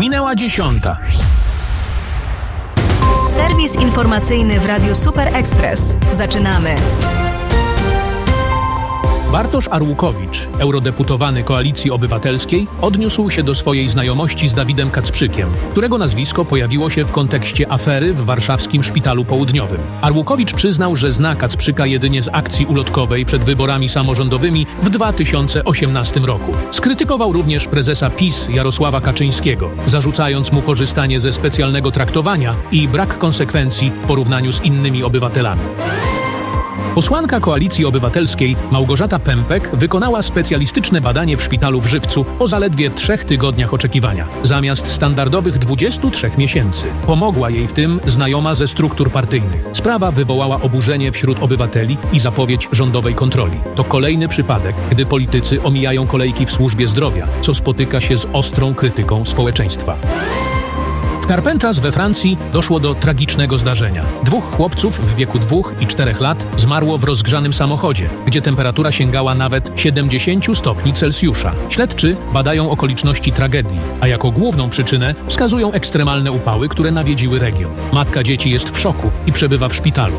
Minęła 10. Serwis informacyjny w Radiu Super Express. Zaczynamy. Bartosz Arłukowicz, eurodeputowany Koalicji Obywatelskiej, odniósł się do swojej znajomości z Dawidem Kacprzykiem, którego nazwisko pojawiło się w kontekście afery w warszawskim Szpitalu Południowym. Arłukowicz przyznał, że zna Kacprzyka jedynie z akcji ulotkowej przed wyborami samorządowymi w 2018 roku. Skrytykował również prezesa PiS Jarosława Kaczyńskiego, zarzucając mu korzystanie ze specjalnego traktowania i brak konsekwencji w porównaniu z innymi obywatelami. Posłanka Koalicji Obywatelskiej Małgorzata Pępek wykonała specjalistyczne badanie w szpitalu w Żywcu po zaledwie 3 tygodniach oczekiwania, zamiast standardowych 23 miesięcy. Pomogła jej w tym znajoma ze struktur partyjnych. Sprawa wywołała oburzenie wśród obywateli i zapowiedź rządowej kontroli. To kolejny przypadek, gdy politycy omijają kolejki w służbie zdrowia, co spotyka się z ostrą krytyką społeczeństwa. W Carpentras we Francji doszło do tragicznego zdarzenia. 2 chłopców w wieku 2 i 4 lat zmarło w rozgrzanym samochodzie, gdzie temperatura sięgała nawet 70 stopni Celsjusza. Śledczy badają okoliczności tragedii, a jako główną przyczynę wskazują ekstremalne upały, które nawiedziły region. Matka dzieci jest w szoku i przebywa w szpitalu.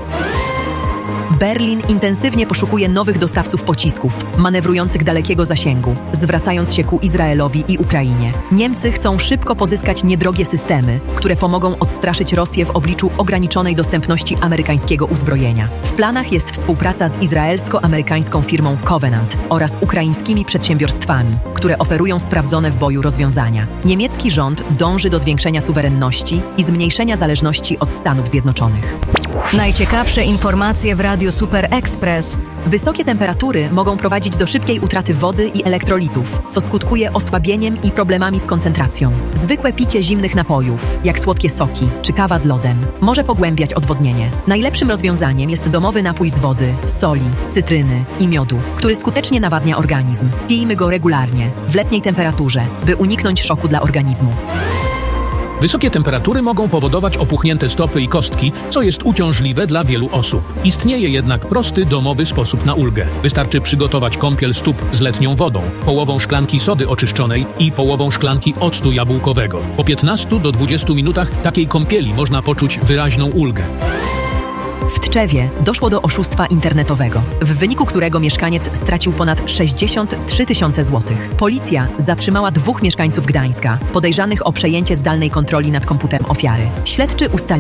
Berlin intensywnie poszukuje nowych dostawców pocisków, manewrujących dalekiego zasięgu, zwracając się ku Izraelowi i Ukrainie. Niemcy chcą szybko pozyskać niedrogie systemy, które pomogą odstraszyć Rosję w obliczu ograniczonej dostępności amerykańskiego uzbrojenia. W planach jest współpraca z izraelsko-amerykańską firmą Covenant oraz ukraińskimi przedsiębiorstwami, które oferują sprawdzone w boju rozwiązania. Niemiecki rząd dąży do zwiększenia suwerenności i zmniejszenia zależności od Stanów Zjednoczonych. Najciekawsze informacje w Radiu Super Express. Wysokie temperatury mogą prowadzić do szybkiej utraty wody i elektrolitów, co skutkuje osłabieniem i problemami z koncentracją. Zwykłe picie zimnych napojów, jak słodkie soki czy kawa z lodem, może pogłębiać odwodnienie. Najlepszym rozwiązaniem jest domowy napój z wody, soli, cytryny i miodu, który skutecznie nawadnia organizm. Pijmy go regularnie, w letniej temperaturze, by uniknąć szoku dla organizmu. Wysokie temperatury mogą powodować opuchnięte stopy i kostki, co jest uciążliwe dla wielu osób. Istnieje jednak prosty, domowy sposób na ulgę. Wystarczy przygotować kąpiel stóp z letnią wodą, połową szklanki sody oczyszczonej i połową szklanki octu jabłkowego. Po 15 do 20 minutach takiej kąpieli można poczuć wyraźną ulgę. W Tczewie doszło do oszustwa internetowego, w wyniku którego mieszkaniec stracił ponad 63 tysiące złotych. Policja zatrzymała 2 mieszkańców Gdańska, podejrzanych o przejęcie zdalnej kontroli nad komputerem ofiary. Śledczy ustalili,